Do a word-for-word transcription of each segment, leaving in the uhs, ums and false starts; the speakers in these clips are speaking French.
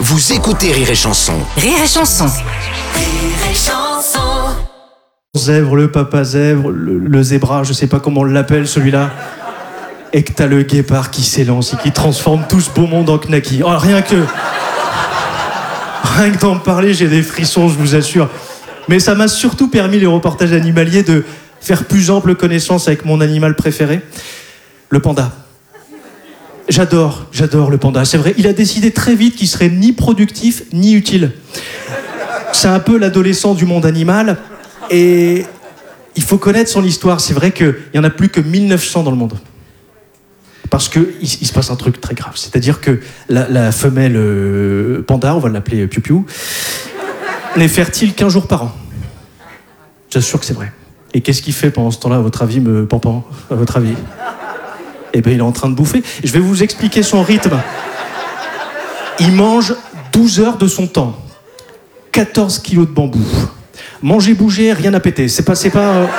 Vous écoutez Rire et Chanson. Rire et Chanson. Rire et Chanson. Zèbre, le papa zèbre, le, le zébra, je sais pas comment on l'appelle celui-là. Et que t'as le guépard qui s'élance et qui transforme tout ce beau monde en knacky. Oh, rien que... Rien que d'en parler, j'ai des frissons, je vous assure. Mais ça m'a surtout permis, les reportages animaliers, de faire plus ample connaissance avec mon animal préféré, le panda. J'adore, j'adore le panda. C'est vrai, il a décidé très vite qu'il serait ni productif, ni utile. C'est un peu l'adolescent du monde animal. Et il faut connaître son histoire. C'est vrai qu'il n'y en a plus que mille neuf cents dans le monde. Parce qu'il il se passe un truc très grave. C'est-à-dire que la, la femelle euh, panda, on va l'appeler Piu Piu, n'est fertile qu'un jour par an. J'assure que c'est vrai. Et qu'est-ce qu'il fait pendant ce temps-là, à votre avis, me Pampan, à votre avis? Eh bien, il est en train de bouffer. Je vais vous expliquer son rythme. Il mange douze heures de son temps. quatorze kilos de bambou. Manger, bouger, rien à péter. C'est pas... C'est pas euh...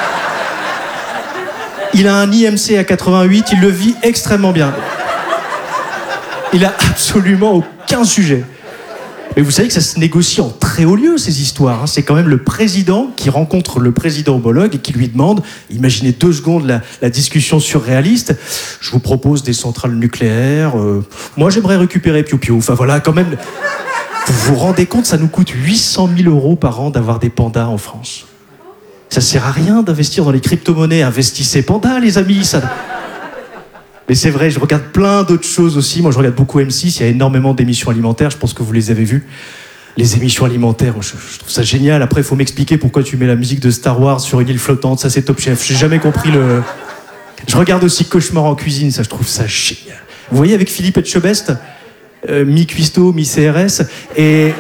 Il a un I M C à quatre-vingt-huit, il le vit extrêmement bien. Il a absolument aucun sujet. Mais vous savez que ça se négocie en très haut lieu, ces histoires. Hein. C'est quand même le président qui rencontre le président homologue et qui lui demande, imaginez deux secondes la, la discussion surréaliste, je vous propose des centrales nucléaires, euh, moi j'aimerais récupérer Piu Piu. Enfin voilà, quand même, vous vous rendez compte, ça nous coûte huit cent mille euros par an d'avoir des pandas en France. Ça sert à rien d'investir dans les crypto-monnaies. Investissez panda, les amis. Ça... Mais c'est vrai, je regarde plein d'autres choses aussi. Moi, je regarde beaucoup M six. Il y a énormément d'émissions alimentaires. Je pense que vous les avez vues. Les émissions alimentaires, je, je trouve ça génial. Après, il faut m'expliquer pourquoi tu mets la musique de Star Wars sur une île flottante. Ça, c'est Top Chef. J'ai jamais compris le... Je regarde aussi Cauchemar en cuisine. Ça, je trouve ça génial. Vous voyez, avec Philippe Etchebest, euh, mi-cuistot, mi-C R S. Et...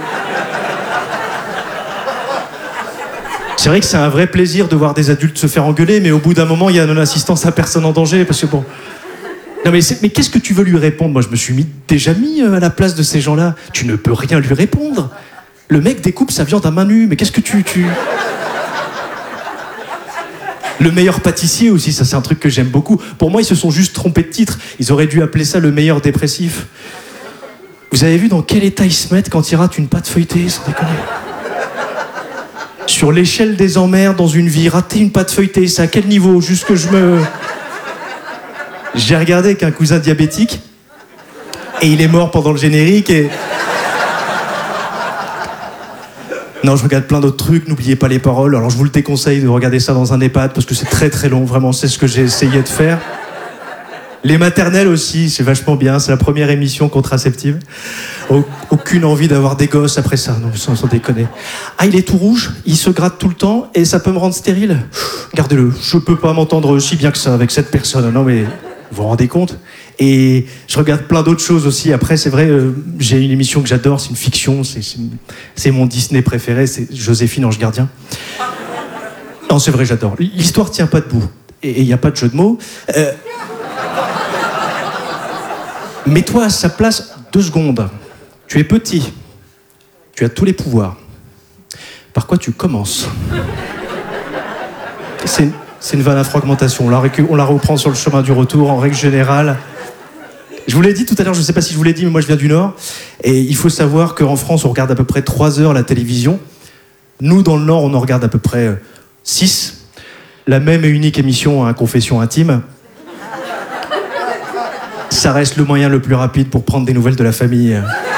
C'est vrai que c'est un vrai plaisir de voir des adultes se faire engueuler, mais au bout d'un moment, il y a non-assistance à personne en danger, parce que bon... Non mais, mais qu'est-ce que tu veux lui répondre? Moi, je me suis mis, déjà mis à la place de ces gens-là. Tu ne peux rien lui répondre. Le mec découpe sa viande à main nue, mais qu'est-ce que tu... tu... Le meilleur pâtissier aussi, ça c'est un truc que j'aime beaucoup. Pour moi, ils se sont juste trompés de titre. Ils auraient dû appeler ça le meilleur dépressif. Vous avez vu dans quel état ils se mettent quand ils ratent une pâte feuilletée, sans déconner? Sur l'échelle des emmerdes dans une vie, rater une pâte feuilletée, c'est à quel niveau? Juste que je me... J'ai regardé avec un cousin diabétique, et il est mort pendant le générique, et... Non, je regarde plein d'autres trucs, n'oubliez pas les paroles. Alors je vous le déconseille de regarder ça dans un EHPAD, parce que c'est très très long, vraiment, c'est ce que j'ai essayé de faire. Les maternelles aussi, c'est vachement bien, c'est la première émission contraceptive. Aucune envie d'avoir des gosses après ça, non, sans, sans déconner. Ah, il est tout rouge, il se gratte tout le temps, et ça peut me rendre stérile. Gardez-le, je peux pas m'entendre si bien que ça avec cette personne, non mais... Vous vous rendez compte? Et je regarde plein d'autres choses aussi. Après, c'est vrai, euh, j'ai une émission que j'adore, c'est une fiction, c'est, c'est, c'est mon Disney préféré, c'est Joséphine, Ange Gardien. Non, c'est vrai, j'adore. L'histoire tient pas debout, et il n'y a pas de jeu de mots. Euh... Mets-toi à sa place deux secondes. Tu es petit. Tu as tous les pouvoirs. Par quoi tu commences? C'est, c'est une vanne à fragmentation. On la, récu- on la reprend sur le chemin du retour, en règle générale. Je vous l'ai dit tout à l'heure, je ne sais pas si je vous l'ai dit, mais moi je viens du Nord. Et il faut savoir qu'en France, on regarde à peu près trois heures la télévision. Nous, dans le Nord, on en regarde à peu près six. La même et unique émission, hein, Confession intime. Ça reste le moyen le plus rapide pour prendre des nouvelles de la famille.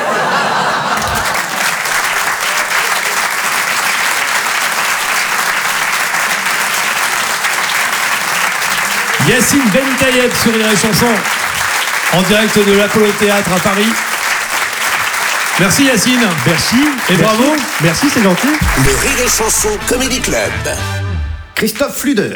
Yacine Benitayeb sur Rire et Chanson, en direct de l'Apollo Théâtre à Paris. Merci Yacine. Merci. Et merci. bravo. Merci, c'est gentil. Le Rire et Chanson Comedy Club. Christophe Fluder.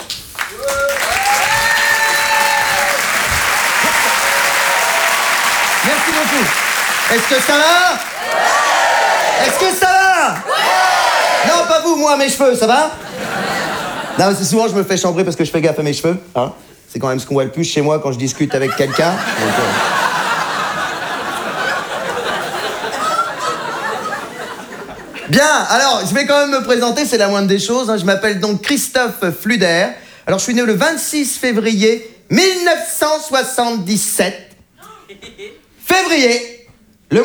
Merci beaucoup. Est-ce que ça va? Ouais. Est-ce que ça va? Ouais. Non, pas vous, moi, mes cheveux, ça va? Non, c'est souvent je me fais chambrer parce que je fais gaffe à mes cheveux. Hein? C'est quand même ce qu'on voit le plus chez moi quand je discute avec quelqu'un. Donc, euh... Bien, alors, je vais quand même me présenter, c'est la moindre des choses. Hein. Je m'appelle donc Christophe Fluder. Alors, je suis né le vingt-six février mille neuf cent soixante-dix-sept. Février